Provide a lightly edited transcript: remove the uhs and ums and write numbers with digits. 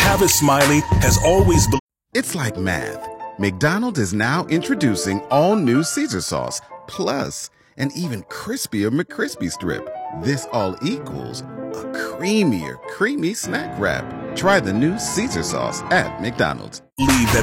Tavis Smiley has always believed. It's like math. McDonald's is now introducing all new Caesar sauce, plus an even crispier McCrispy strip. This all equals a creamier, creamy snack wrap. Try the new Caesar sauce at McDonald's. That